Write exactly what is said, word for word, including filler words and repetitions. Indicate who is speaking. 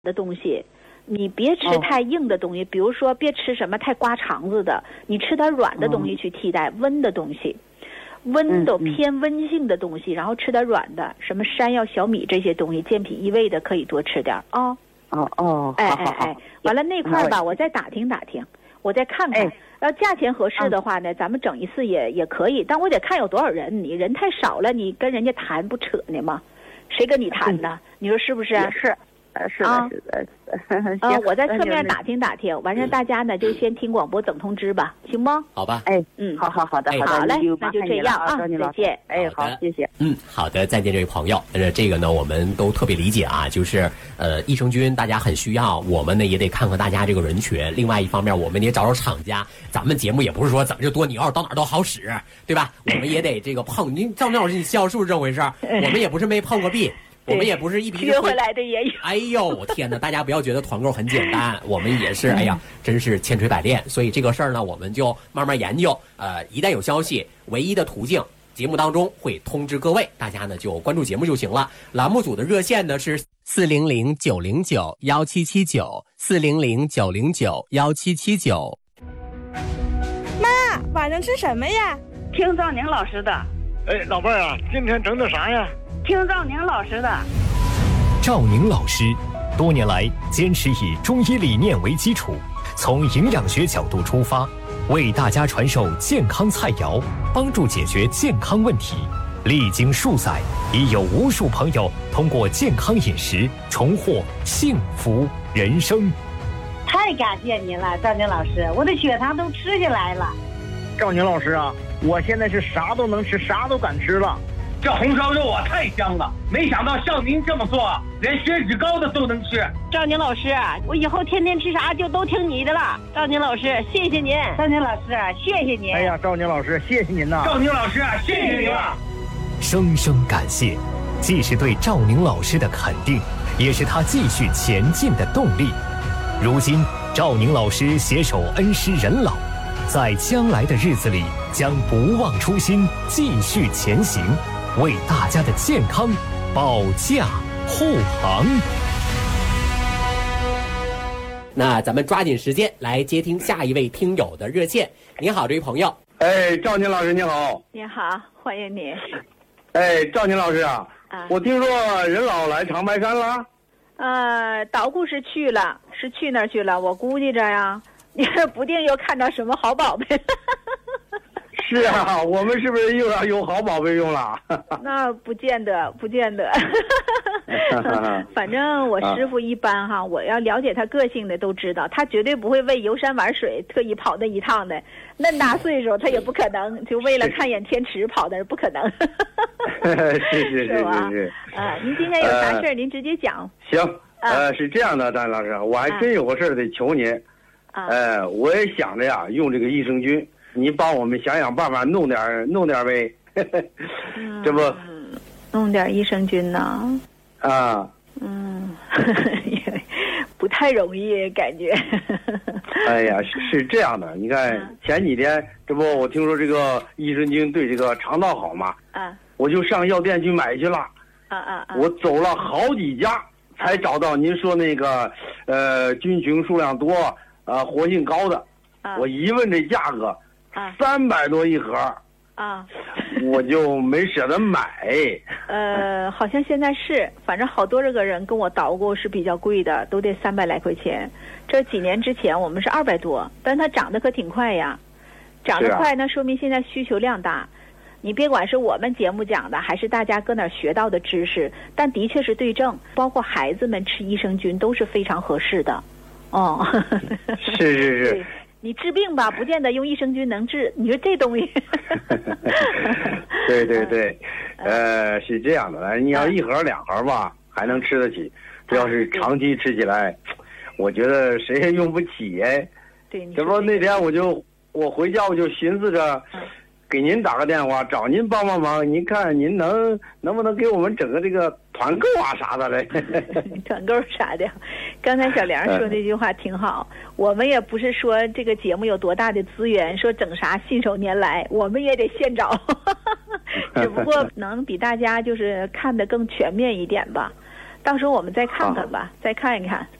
Speaker 1: 的东西，你别吃太硬的东西，比如说别吃什么太刮肠子的，你吃点软的东西去替代，温的东西，温的偏温性的东西，然后吃点软的，什么山药、小米这些东西，健脾益胃的可以多吃点啊。
Speaker 2: 哦哦，
Speaker 1: 哎哎哎，完了那块吧，我再打听打听，我再看看，要价钱合适的话呢，咱们整一次也也可以，但我得看有多少人，你人太少了，你跟人家谈不扯呢吗？谁跟你谈呢？你说是不是？
Speaker 2: 是。呃，是的，是的，
Speaker 1: 啊，我在侧面打听打听，完事大家呢就先听广播等通知吧，行吗？
Speaker 3: 好吧，
Speaker 2: 哎，
Speaker 1: 嗯，
Speaker 2: 好好好的，好的，
Speaker 1: 好嘞，那就这样啊，再见，
Speaker 2: 哎，好，谢谢，
Speaker 3: 嗯，好的，再见，这位朋友，呃，这个呢我们都特别理解啊，就是呃，益生菌大家很需要，我们呢也得看看大家这个人群，另外一方面我们也找找厂家，咱们节目也不是说怎么就多牛到哪儿都好使，对吧？我们也得这个碰，您赵明老师你笑是不是这回事？我们也不是没碰过壁。我们也不是一笔
Speaker 1: 约回来的也有。
Speaker 3: 哎呦，我天哪！大家不要觉得团购很简单，我们也是，哎呀，真是千锤百炼。所以这个事儿呢，我们就慢慢研究。呃，一旦有消息，唯一的途径，节目当中会通知各位，大家呢就关注节目就行了。栏目组的热线呢是四零零九零九幺七七九四零零九零九幺七七九。
Speaker 4: 妈，晚上吃什么呀？
Speaker 5: 听赵宁老师的。
Speaker 6: 哎，老伴儿啊，今天整的啥呀？
Speaker 5: 听赵宁老师的。
Speaker 7: 赵宁老师多年来坚持以中医理念为基础，从营养学角度出发，为大家传授健康菜肴，帮助解决健康问题。历经数载，已有无数朋友通过健康饮食重获幸福人生。
Speaker 5: 太感谢您了，赵宁老师，我的血糖都吃下来了。
Speaker 6: 赵宁老师啊，我现在是啥都能吃，啥都敢吃了。
Speaker 8: 这红烧肉啊太香了，没想到像您这么做，连血脂高的都能吃。
Speaker 5: 赵宁老师，我以后天天吃啥就都听你的了。赵宁老师，谢谢您。赵宁老师，谢谢您。
Speaker 6: 哎呀，赵宁老师，谢谢您呐。
Speaker 8: 赵宁老师，谢谢您了。
Speaker 7: 生生感谢，既是对赵宁老师的肯定，也是他继续前进的动力。如今，赵宁老师携手恩师人老，在将来的日子里将不忘初心，继续前行。为大家的健康保驾护航。
Speaker 3: 那咱们抓紧时间来接听下一位听友的热线。你好，这位朋友。
Speaker 6: 哎，赵宁老师你好。
Speaker 1: 你好，欢迎你。
Speaker 6: 哎，赵宁老师啊，
Speaker 1: 啊
Speaker 6: 我听说人老来长白山了。
Speaker 1: 呃，捣鼓是去了，是去那儿去了。我估计着呀，你不定又看到什么好宝贝。
Speaker 6: 是啊，我们是不是又要有好宝贝用了？
Speaker 1: 那不见得，不见得。反正我师傅一般哈，我要了解他个性的都知道，他绝对不会为游山玩水特意跑那一趟的。那么大岁数，他也不可能就为了看眼天池跑的，不可能。
Speaker 6: 是是是
Speaker 1: 是吧？
Speaker 6: 是。
Speaker 1: 啊，您今天有啥事儿、呃，您直接讲。
Speaker 6: 行，呃，是这样的，张老师，我还真有个事儿得求您。
Speaker 1: 啊。
Speaker 6: 呃，我也想着呀，用这个益生菌。你帮我们想想办法，弄点弄点呗，这不、
Speaker 1: 嗯，弄点益生菌呢？
Speaker 6: 啊，
Speaker 1: 嗯，不太容易，感觉。
Speaker 6: 哎呀，是是这样的，你看、啊、前几天，这不我听说这个益生菌对这个肠道好嘛，
Speaker 1: 啊，
Speaker 6: 我就上药店去买去了，
Speaker 1: 啊啊啊，
Speaker 6: 我走了好几家才找到您说那个，呃，菌群数量多，呃，活性高的，
Speaker 1: 啊、
Speaker 6: 我一问这价格。
Speaker 1: 啊，
Speaker 6: 三百多一盒
Speaker 1: 啊，
Speaker 6: 我就没舍得买。
Speaker 1: 呃，好像现在是，反正好多这个人跟我捣鼓是比较贵的，都得三百来块钱。这几年之前我们是二百多，但它涨得可挺快呀，涨得快，那说明现在需求量大。你别管是我们节目讲的，还是大家搁哪儿学到的知识，但的确是对症，包括孩子们吃益生菌都是非常合适的。哦，
Speaker 6: 是是是。
Speaker 1: 你治病吧，不见得用益生菌能治。你说这东西，
Speaker 6: 对对对，呃，是这样的。你要一盒两盒吧，还能吃得起；这要是长期吃起来，我觉得谁也用不起哎。
Speaker 1: 对，
Speaker 6: 这不那天我就我回家我就寻思着，给您打个电话，找您帮帮忙。您看您能能不能给我们整个这个团购啊啥的嘞？
Speaker 1: 团购啥的？刚才小梁说那句话挺好，我们也不是说这个节目有多大的资源，说整啥信手拈来，我们也得现找，只不过能比大家就是看得更全面一点吧。 到时候我们再看看吧，再看一看。